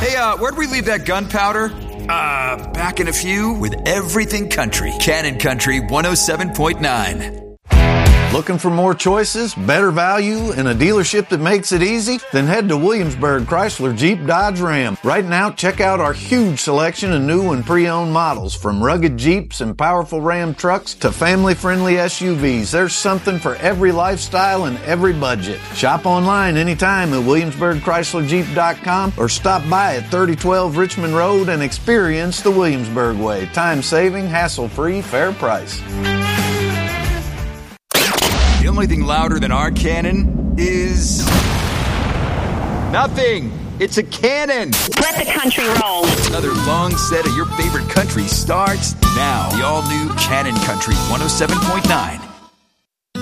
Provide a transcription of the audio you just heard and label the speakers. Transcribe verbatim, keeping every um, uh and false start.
Speaker 1: Hey, uh, where'd we leave that gunpowder? Uh, back in a few with Everything Country. Cannon Country one oh seven point nine.
Speaker 2: Looking for more choices, better value, and a dealership that makes it easy? Then head to Williamsburg Chrysler Jeep Dodge Ram. Right now, check out our huge selection of new and pre-owned models, from rugged Jeeps and powerful Ram trucks to family-friendly S U Vs. There's something for every lifestyle and every budget. Shop online anytime at Williamsburg Chrysler Jeep dot com or stop by at thirty twelve Richmond Road and experience the Williamsburg way. Time-saving, hassle-free, fair price.
Speaker 1: The only thing louder than our cannon is nothing. It's a cannon.
Speaker 3: Let the country roll.
Speaker 1: Another long set of your favorite country starts now. The all-new Cannon Country one oh seven point nine.